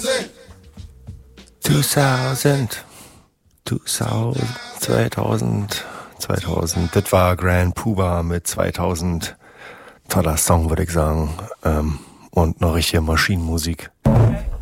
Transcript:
2000, das war Grand Puba mit 2000. Toller Song, würde ich sagen. Und noch richtige Maschinenmusik.